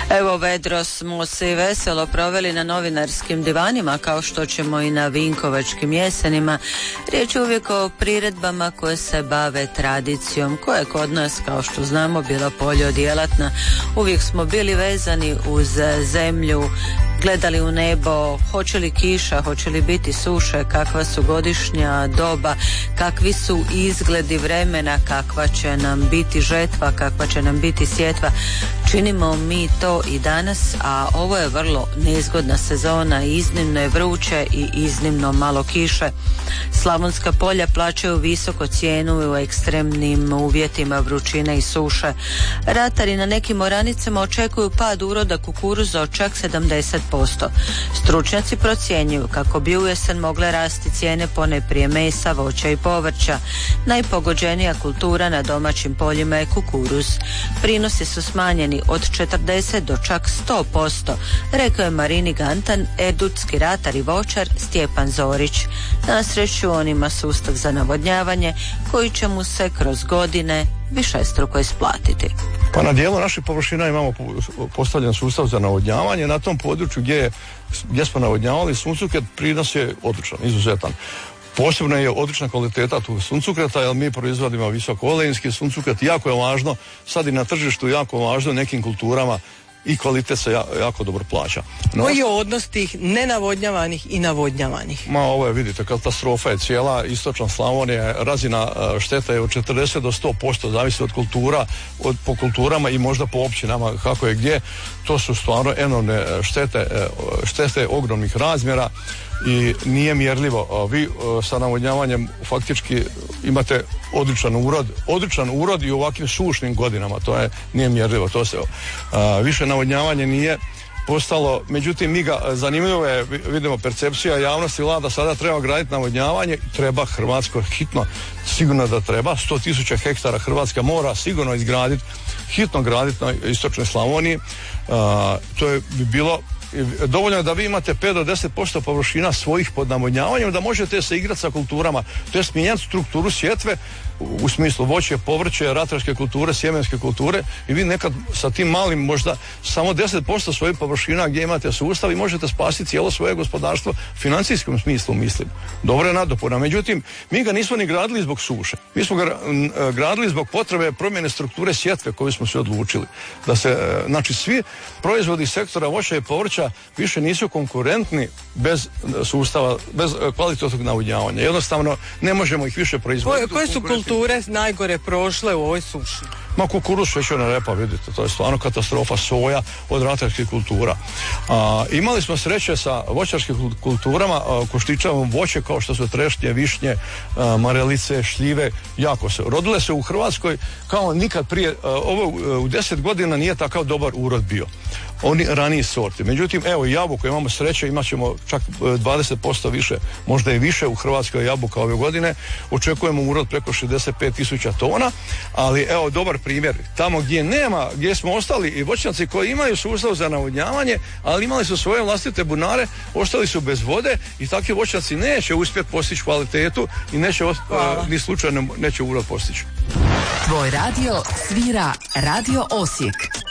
Evo, vedro smo se i veselo proveli na novinarskim divanima, kao što ćemo i na Vinkovačkim jesenima. Riječ je uvijek o priredbama koje se bave tradicijom, koja je kod nas, kao što znamo, bila poljodjelatna. Uvijek smo bili vezani uz zemlju, gledali u nebo, hoće li kiša, hoće li biti suše, kakva su godišnja doba, kakvi su izgledi vremena, kakva će nam biti žetva, kakva će nam biti sjetva. Činimo mi to i danas, a ovo je vrlo nezgodna sezona, iznimno je vruće i iznimno malo kiše. Slavonska polja plaćaju visoko cijenu u ekstremnim uvjetima vrućine i suše. Ratari na nekim oranicama očekuju pad uroda kukuruza od čak 70%. Stručnjaci procjenjuju kako bi u jesen mogle rasti cijene ponajprije mesa, voća i povrća. Najpogođenija kultura na domaćim poljima je kukuruz. Prinosi su smanjeni od 40 do čak 100%, rekao je Marini Gantan, erdutski ratar i voćar Stjepan Zorić. Na sreću on ima sustav za navodnjavanje koji će mu se kroz godine višestruko isplatiti. Pa na dijelu naših površina imamo postavljen sustav za navodnjavanje. Na tom području gdje smo navodnjavali suncukret, prinos je odličan, izuzetan. Posebno je odlična kvaliteta tog suncukreta, jer mi proizvodimo visokoolejinski suncukret. Jako je važno, sad i na tržištu jako važno nekim kulturama i kvalitet se jako dobro plaća. Koji je odnos tih nenavodnjavanih i navodnjavanih? Ovo je, vidite, katastrofa je cijela istočna Slavonija, razina štete je od 40 do 100%, zavisi od kultura, po kulturama i možda po općinama kako je gdje. To su stvarno enormne štete ogromnih razmjera i nije mjerljivo. Vi sa navodnjavanjem faktički imate odličan urod i u ovakvim sušnim godinama, nije mjerljivo. Više navodnjavanje nije postalo, međutim mi ga, zanimljivo je, vidimo, percepcija javnosti vlada, sada treba graditi navodnjavanje, treba Hrvatskoj hitno, sigurno da treba, 100.000 hektara Hrvatska mora sigurno izgraditi, hitno graditi na istočnoj Slavoniji. To bi bilo dovoljno da vi imate 5 do 10% površina svojih pod navodnjavanjem, da možete se igrati sa kulturama, to je mijenjati strukturu sjetve u smislu voće, povrće, ratarske kulture, sjemenske kulture, i vi nekad sa tim malim, možda samo 10% svojih površina gdje imate sustav i možete spasiti cijelo svoje gospodarstvo u financijskom smislu, mislim. Dobro je nadopuna. Međutim, mi ga nismo ni gradili zbog suše. Mi smo ga gradili zbog potrebe promjene strukture sjetve koju smo se odlučili. Da se, znači, svi proizvodi sektora voća i povrća više nisu konkurentni bez sustava, bez kvalitetnog navodnjavanja. Jednostavno ne možemo ih više proizvoditi. Koje su kulture najgore prošle u ovoj suši? Kukuruz, šećerna repa, vidite, to je stvarno katastrofa, soja od ratarskih kultura. Imali smo sreće sa voćarskim kulturama, koštičavom voće kao što su trešnje, višnje, marelice, šljive, jako se. Rodile se u Hrvatskoj kao nikad prije, ovo u 10 godina nije takav dobar urod bio. Oni raniji sorti. Međutim, evo, jabuku imamo sreće, imat ćemo čak 20% više, možda i više u Hrvatskoj jabuka ove godine. Očekujemo urod preko 65.000 tona, ali evo, dobar primjer. Tamo gdje smo ostali i voćnjaci koji imaju sustav za navodnjavanje, ali imali su svoje vlastite bunare, ostali su bez vode i takvi voćnjaci neće uspjeti postići kvalitetu i ni slučajno neće urod postići. Tvoj radio svira Radio Osijek.